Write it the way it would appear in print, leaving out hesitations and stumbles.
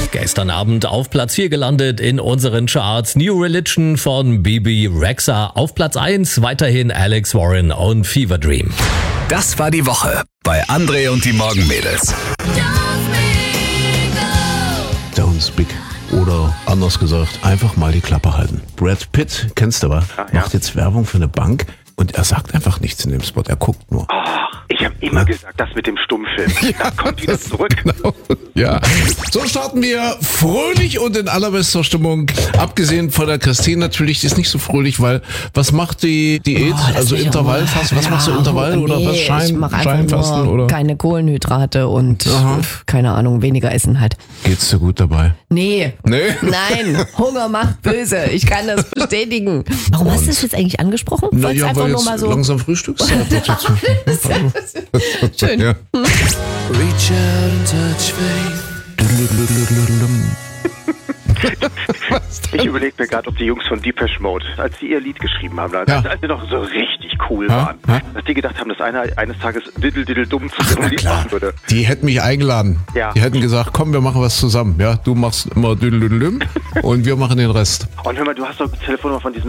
Gestern Abend auf Platz 4 gelandet in unseren Charts. New Religion von Bibi Rexha. Auf Platz 1 weiterhin Alex Warren und Fever Dream. Das war die Woche bei André und die Morgenmädels. Don't speak. Oder anders gesagt, einfach mal die Klappe halten. Brad Pitt, kennst du aber, macht jetzt Werbung für eine Bank und er sagt einfach nichts in dem Spot, er guckt nur. Ich habe immer gesagt, das mit dem Stummfilm. Das kommt wieder zurück. Genau. Ja. So starten wir fröhlich und in allerbester Stimmung. Abgesehen von der Christine natürlich, die ist nicht so fröhlich, weil was macht die Diät? Also Intervallfasten, was machst du, Intervall oder was? Ich mache einfach Scheinfasten nur oder? keine Kohlenhydrate und keine Ahnung, weniger essen halt. Geht's dir gut dabei? Nee. Nein, Hunger macht böse. Ich kann das bestätigen. Warum hast du das jetzt eigentlich angesprochen? Wolltest einfach weil nur jetzt mal so. langsam Frühstückszeit wird jetzt. Schön. Ja. Ich überlege mir gerade, ob die Jungs von Depeche Mode, als sie ihr Lied geschrieben haben, als sie noch so richtig cool waren, dass die gedacht haben, dass einer eines Tages Diddle Diddle Dumm zu ihrem Lied machen würde. Die hätten mich eingeladen. Ja. Die hätten gesagt, komm, wir machen was zusammen. Ja, du machst immer Düdelüdelüm und wir machen den Rest. Und hör mal, du hast doch die Telefonnummer von diesem